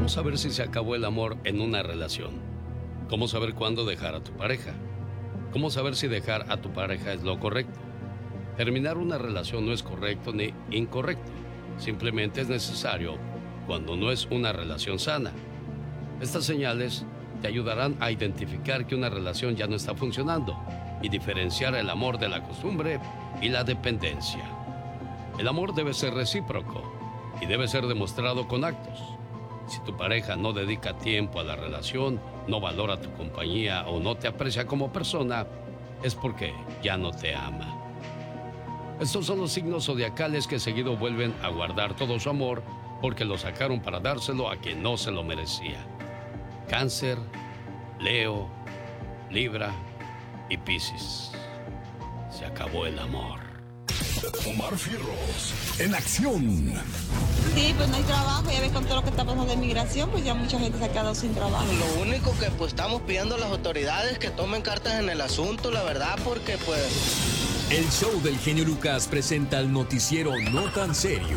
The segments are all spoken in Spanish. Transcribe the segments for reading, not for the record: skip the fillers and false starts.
saber si se acabó el amor en una relación? ¿Cómo saber cuándo dejar a tu pareja? ¿Cómo saber si dejar a tu pareja es lo correcto? Terminar una relación no es correcto ni incorrecto. Simplemente es necesario cuando no es una relación sana. Estas señales te ayudarán a identificar que una relación ya no está funcionando y diferenciar el amor de la costumbre y la dependencia. El amor debe ser recíproco y debe ser demostrado con actos. Si tu pareja no dedica tiempo a la relación, no valora tu compañía o no te aprecia como persona, es porque ya no te ama. Estos son los signos zodiacales que seguido vuelven a guardar todo su amor porque lo sacaron para dárselo a quien no se lo merecía. Cáncer, Leo, Libra y Piscis. Se acabó el amor. Omar Fierros, en acción. Sí, pues no hay trabajo, ya ves con todo lo que está pasando de inmigración, pues ya mucha gente se ha quedado sin trabajo. Lo único que pues estamos pidiendo a las autoridades que tomen cartas en el asunto, la verdad, porque pues... El show del genio Lucas presenta el noticiero No Tan Serio.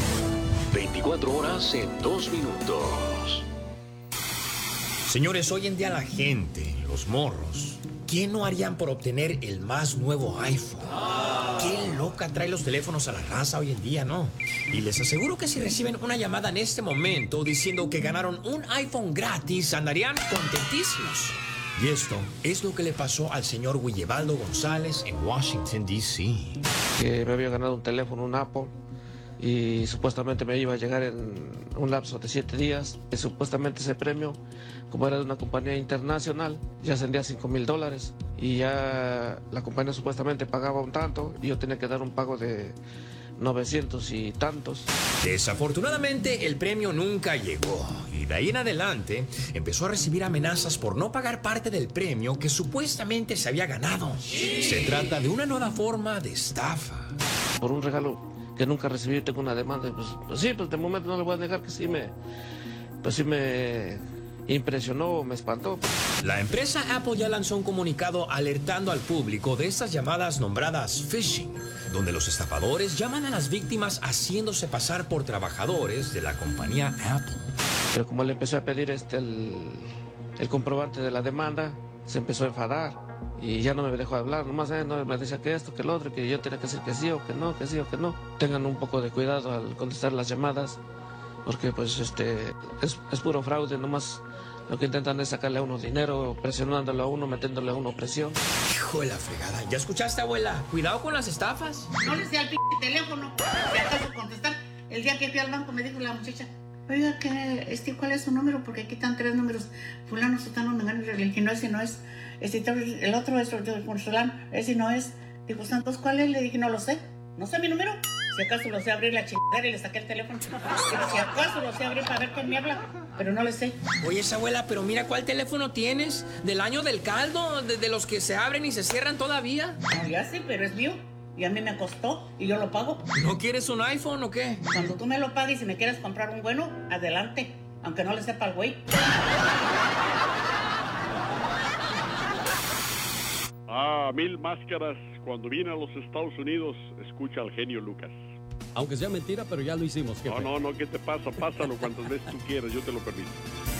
24 horas en 2 minutos. Señores, hoy en día la gente, los morros, ¿qué no harían por obtener el más nuevo iPhone? Qué loca trae los teléfonos a la raza hoy en día, ¿no? Y les aseguro que si reciben una llamada en este momento diciendo que ganaron un iPhone gratis, andarían contentísimos. Y esto es lo que le pasó al señor Willebaldo González en Washington, D.C. Que me había ganado un teléfono, un Apple, y supuestamente me iba a llegar en un lapso de 7 días. Y supuestamente ese premio, como era de una compañía internacional, ya ascendía a $5,000. Y ya la compañía supuestamente pagaba un tanto y yo tenía que dar un pago de 900 y tantos. Desafortunadamente el premio nunca llegó y de ahí en adelante empezó a recibir amenazas por no pagar parte del premio que supuestamente se había ganado. Se trata de una nueva forma de estafa. Por un regalo que nunca recibí tengo una demanda. Pues sí, pues de momento no le voy a negar que sí me impresionó, me espantó. La empresa Apple ya lanzó un comunicado alertando al público de estas llamadas nombradas phishing, donde los estafadores llaman a las víctimas haciéndose pasar por trabajadores de la compañía Apple. Pero como le empezó a pedir el comprobante de la demanda, se empezó a enfadar y ya no me dejó hablar. Nomás no, me decía que esto, que lo otro, que yo tenía que decir que sí o que no, que sí o que no. Tengan un poco de cuidado al contestar las llamadas, porque pues es puro fraude. Nomás lo que intentan es sacarle a uno dinero, presionándolo a uno, metiéndole a uno presión. Hijo de la fregada, ¿ya escuchaste, abuela? Cuidado con las estafas. No le sé al teléfono, si acaso contestar. El día que fui al banco me dijo la muchacha, oiga, ¿cuál es su número? Porque aquí están 3 números, fulano, sotano, mengano, le dije, no, ese no es. El otro es fulano, ese no es. Dijo, Santos, ¿cuál es? Le dije, no lo sé, no sé mi número. Si acaso lo sé abrir la chingada y le saqué el teléfono. Pero si acaso lo sé abrir para ver quién me habla, pero no le sé. Oye, esa abuela, pero mira cuál teléfono tienes, del año del caldo, de los que se abren y se cierran todavía. No, ya sé, pero es mío. Y a mí me costó y yo lo pago. ¿No quieres un iPhone o qué? Cuando tú me lo pagues y me quieras comprar un bueno, adelante. Aunque no le sepa al güey. Ah, 1000 máscaras. Cuando viene a los Estados Unidos, escucha al genio Lucas. Aunque sea mentira, pero ya lo hicimos, jefe. No, ¿qué te pasa? Pásalo cuantas veces tú quieras, yo te lo permito.